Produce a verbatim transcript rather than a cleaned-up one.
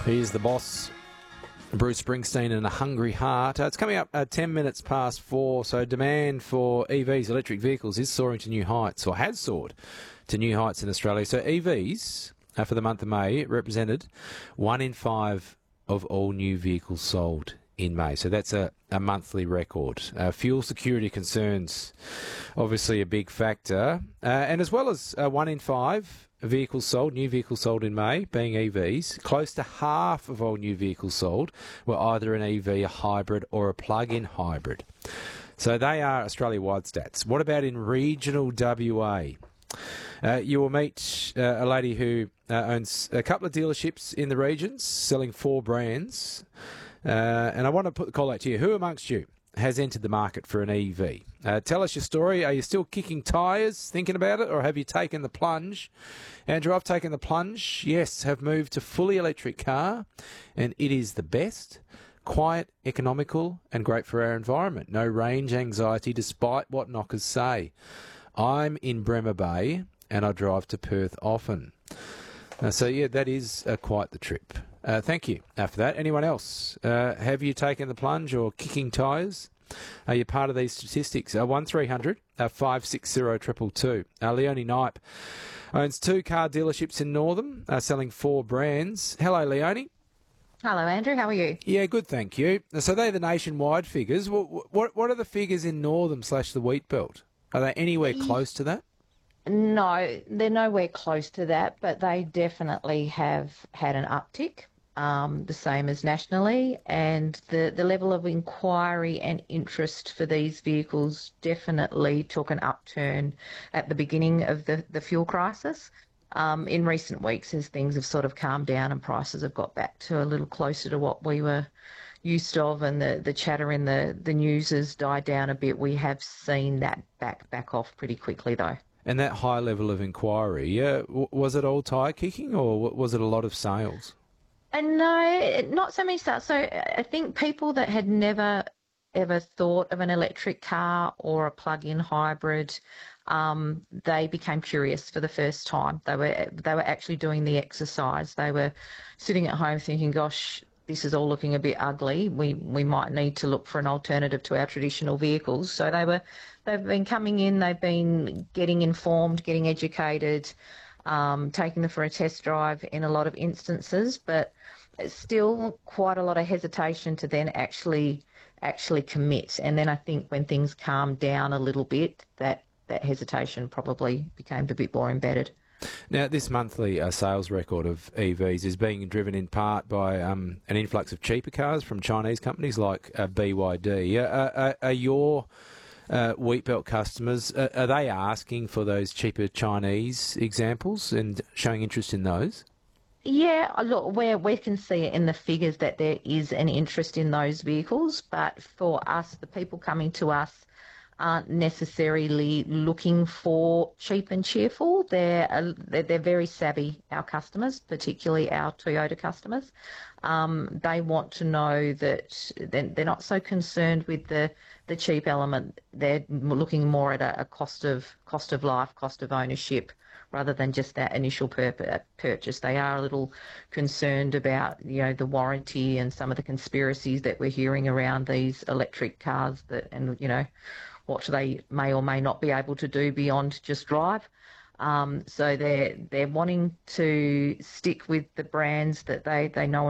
Here's the boss, Bruce Springsteen, and A Hungry Heart. Uh, it's coming up uh, ten minutes past four, so demand for E Vs, electric vehicles, is soaring to new heights, or has soared to new heights in Australia. So E Vs, uh, for the month of May, represented one in five of all new vehicles sold in May. So that's a, a monthly record. Uh, fuel security concerns, obviously a big factor. Uh, and as well as uh, one in five vehicles sold, new vehicles sold in May, being E Vs, close to half of all new vehicles sold were either an E V, a hybrid, or a plug-in hybrid. So they are Australia-wide stats. What about in regional W A? Uh, you will meet uh, a lady who uh, owns a couple of dealerships in the regions, selling four brands. Uh, and I want to put the call out to you. Who amongst you has entered the market for an E V? Uh, tell us your story. Are you still kicking tyres, thinking about it, or have you taken the plunge? Andrew, I've taken the plunge. Yes, have moved to fully electric car, and it is the best. Quiet, economical, and great for our environment. No range anxiety, despite what knockers say. I'm in Bremer Bay, and I drive to Perth often. Uh, so, yeah, that is uh, quite the trip. Uh, thank you uh, for that. Anyone else? Uh, have you taken the plunge or kicking tyres? Are you part of these statistics? Uh, one three hundred five six zero two two two. Uh, Leonie Knipe owns two car dealerships in Northam, uh, selling four brands. Hello, Leonie. Hello, Andrew. How are you? Yeah, good, thank you. So they're the nationwide figures. What, what, what are the figures in Northam slash the wheat belt? Are they anywhere close to that? No, they're nowhere close to that, but they definitely have had an uptick, um, the same as nationally, and the, the level of inquiry and interest for these vehicles definitely took an upturn at the beginning of the, the fuel crisis. Um, in recent weeks, as things have sort of calmed down and prices have got back to a little closer to what we were used of, and the, the chatter in the, the news has died down a bit, we have seen that back back off pretty quickly, though. And that high level of inquiry, yeah, w- was it all tyre kicking, or w- was it a lot of sales? And no, not so many sales. So I think people that had never ever thought of an electric car or a plug-in hybrid, um, they became curious for the first time. They were they were actually doing the exercise. They were sitting at home thinking, "Gosh, this is all looking a bit ugly. We we might need to look for an alternative to our traditional vehicles." So they were they've been coming in. They've been getting informed, getting educated, um, taking them for a test drive in a lot of instances, but it's still quite a lot of hesitation to then actually actually commit. And then I think when things calmed down a little bit, that that hesitation probably became a bit more embedded. Now, this monthly uh, sales record of E Vs is being driven in part by um, an influx of cheaper cars from Chinese companies like uh, B Y D. Uh, uh, are your uh, Wheatbelt customers, uh, are they asking for those cheaper Chinese examples and showing interest in those? Yeah, look, we we can see it in the figures that there is an interest in those vehicles, but for us, the people coming to us aren't necessarily looking for cheap and cheerful. They're uh, they're, they're very savvy, our customers, particularly our Toyota customers. Um, they want to know that they're, they're not so concerned with the, the cheap element. They're looking more at a, a cost of cost of life, cost of ownership, rather than just that initial pur- purchase. They are a little concerned about, you know, the warranty and some of the conspiracies that we're hearing around these electric cars, that, and, you know, what they may or may not be able to do beyond just drive. Um, so they're they're wanting to stick with the brands that they, they know